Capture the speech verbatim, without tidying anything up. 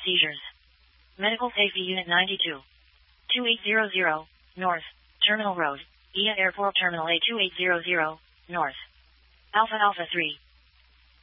seizures. Medical Safety Unit ninety-two. twenty-eight hundred, North, Terminal Road, I A Airport Terminal A twenty-eight hundred, North. Alpha Alpha three.